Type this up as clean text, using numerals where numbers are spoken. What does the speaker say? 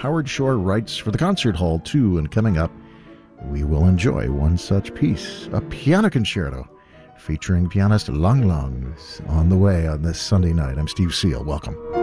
Howard Shore writes for the concert hall, too, and coming up, we will enjoy one such piece, a piano concerto featuring pianist Lang Lang on the way on this Sunday night. I'm Steve Seal. Welcome.